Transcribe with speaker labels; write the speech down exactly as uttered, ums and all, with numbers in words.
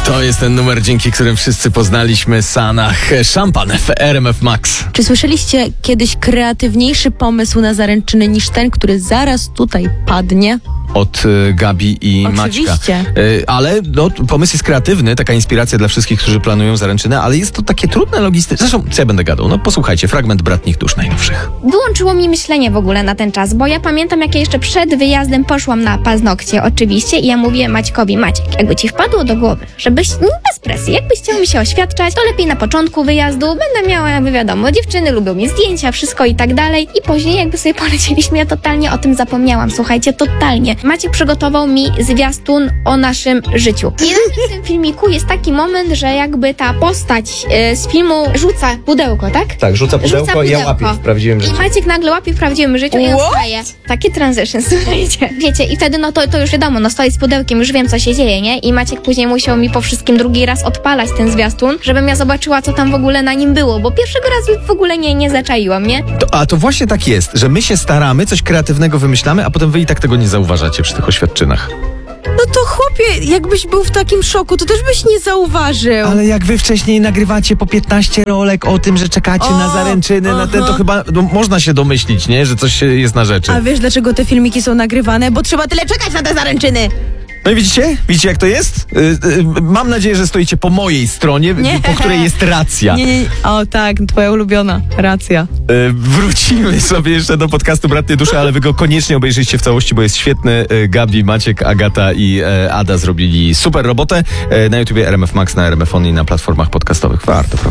Speaker 1: To jest ten numer, dzięki którym wszyscy poznaliśmy Sanach. Szampan w R M F Max.
Speaker 2: Czy słyszeliście kiedyś kreatywniejszy pomysł na zaręczyny niż ten, który zaraz tutaj padnie?
Speaker 1: Od y, Gabi i
Speaker 2: Oczywiście.
Speaker 1: Maćka. Y, ale no, pomysł jest kreatywny, taka inspiracja dla wszystkich, którzy planują zaręczynę, ale jest to takie trudne logistycznie. Zresztą, co ja będę gadał? No posłuchajcie, fragment Bratnich Dusz najnowszych.
Speaker 3: Wyłączyło mi myślenie w ogóle na ten czas, bo ja pamiętam, jak ja jeszcze przed wyjazdem poszłam na paznokcie oczywiście i ja mówię Maćkowi, Maciek, jakby ci wpadło do głowy, żebyś, no, bez presji, jakbyś chciał mi się oświadczać, to lepiej na początku wyjazdu, będę miała, jakby wiadomo, dziewczyny lubią mi zdjęcia, wszystko i tak dalej i później jakby sobie polecieliśmy, ja totalnie o tym zapomniałam, słuchajcie, totalnie. Maciek przygotował mi zwiastun o naszym życiu. Jeden w tym filmiku jest taki moment, że jakby ta postać e, z filmu rzuca pudełko, tak?
Speaker 4: Tak, rzuca pudełko,
Speaker 3: Rzuca
Speaker 4: i ja
Speaker 3: pudełko.
Speaker 4: łapię w prawdziwym
Speaker 3: I
Speaker 4: życiu.
Speaker 3: Maciek nagle łapie w prawdziwym życiu i on
Speaker 2: What?
Speaker 3: staje. Takie transition, słuchajcie. Wiecie, i wtedy no to, to już wiadomo, no stoi z pudełkiem, już wiem, co się dzieje, nie? I Maciek później musiał mi po wszystkim drugi raz odpalać ten zwiastun, żebym ja zobaczyła, co tam w ogóle na nim było, bo pierwszego razu w ogóle nie, nie zaczaiłam, nie?
Speaker 1: To, a to właśnie tak jest, że my się staramy, coś kreatywnego wymyślamy, a potem wy i tak tego nie zauważacie przy tych oświadczynach.
Speaker 2: No to chłopie, jakbyś był w takim szoku, to też byś nie zauważył.
Speaker 1: Ale jak wy wcześniej nagrywacie po piętnaście rolek o tym, że czekacie
Speaker 2: O,
Speaker 1: na zaręczyny, na ten, to
Speaker 2: aha.
Speaker 1: chyba no, można się domyślić, nie? Że coś jest na rzeczy.
Speaker 2: A wiesz, dlaczego te filmiki są nagrywane? Bo trzeba tyle czekać na te zaręczyny.
Speaker 1: No i widzicie? Widzicie, jak to jest? Yy, yy, mam nadzieję, że stoicie po mojej stronie,
Speaker 2: Nie.
Speaker 1: po której jest racja.
Speaker 2: Nie, nie, nie. O tak, twoja ulubiona, racja.
Speaker 1: Yy, wrócimy sobie jeszcze do podcastu Bratnie Dusze, ale wy go koniecznie obejrzyjcie w całości, bo jest świetny. Yy, Gabi, Maciek, Agata i yy, Ada zrobili super robotę. Yy, na YouTubie R M F Max, na R M F On i na platformach podcastowych. Warto, prawda?